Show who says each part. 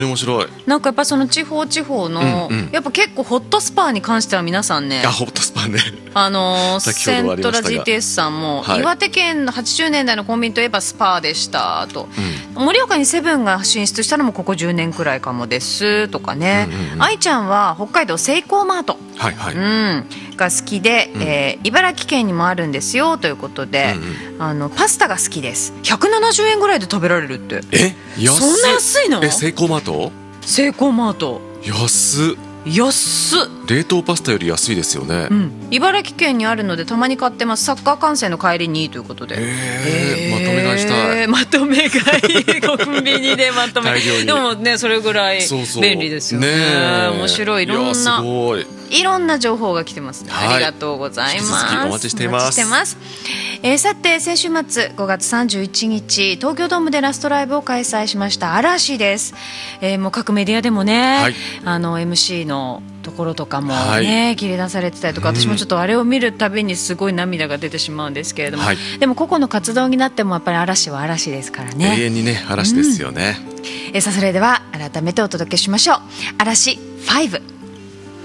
Speaker 1: 面白い。
Speaker 2: なんかやっぱその地方地方の、やっぱ結構ホットスパーに関しては皆さんね、
Speaker 1: ホットスパね
Speaker 2: セントラ GTS さんも、岩手県の80年代のコンビニといえばスパーでしたと、盛岡にセブンが進出したのもここ10年くらいかもですとかね、愛ちゃんは北海道セイコーマート、が好きで、茨城県にもあるんですよということで、パスタが好きです。170円ぐらいで食べられるって。そんな安いの？
Speaker 1: セイコーマート？
Speaker 2: セイコーマート
Speaker 1: 安っ。冷凍パスタより安いですよね。
Speaker 2: 茨城県にあるのでたまに買ってます。サッカー観戦の帰りにということで、
Speaker 1: まとめ買いしたい。
Speaker 2: まとめ買いコンビニでまとめでもね、それぐらい便利ですよね。面白い。いろんな情報が来てますね。ありがとうございます。
Speaker 1: 引き続きお待ちしています。
Speaker 2: さて先週末5月31日東京ドームでラストライブを開催しました嵐です。もう各メディアでもね、MC のところとかもね、切り出されてたりとか、私もちょっとあれを見るたびにすごい涙が出てしまうんですけれども、でも個々の活動になってもやっぱり嵐は嵐ですからね。
Speaker 1: 永遠にね、嵐ですよね。
Speaker 2: さあそれでは改めてお届けしましょう。嵐5。